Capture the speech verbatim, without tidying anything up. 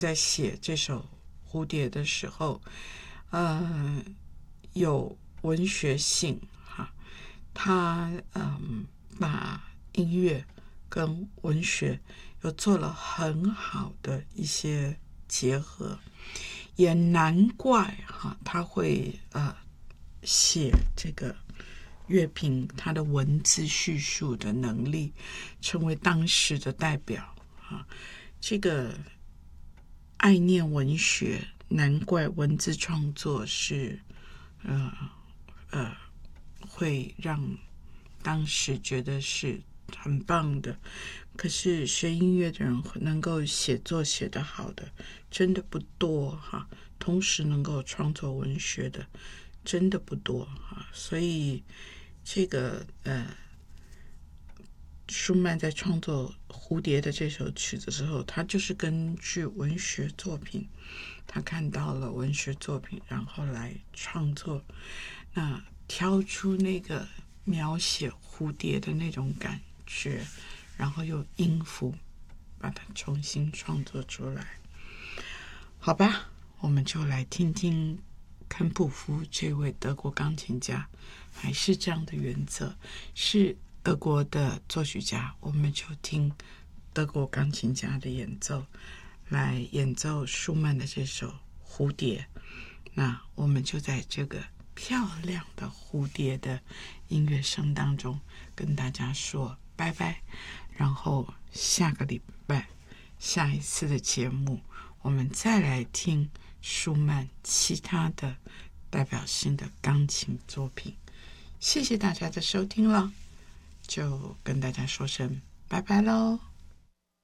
在写这首蝴蝶的时候，呃，有文学性哈，他嗯把音乐跟文学又做了很好的一些结合，也难怪哈他会呃写这个乐评，他的文字叙述的能力成为当时的代表啊。这个爱念文学，难怪文字创作是呃呃会让当时觉得是很棒的。可是学音乐的人能够写作写得好的真的不多哈，同时能够创作文学的真的不多哈。所以这个呃舒曼在创作《蝴蝶》的这首曲子之后，他就是根据文学作品，他看到了文学作品，然后来创作，那挑出那个描写蝴蝶的那种感觉，然后用音符把它重新创作出来。好吧，我们就来听听肯普夫这位德国钢琴家，还是这样的原则，是德国的作曲家，我们就听德国钢琴家的演奏，来演奏舒曼的这首蝴蝶。那我们就在这个漂亮的蝴蝶的音乐声当中跟大家说拜拜，然后下个礼拜下一次的节目我们再来听舒曼其他的代表性的钢琴作品。谢谢大家的收听了，就跟大家说声拜拜喽。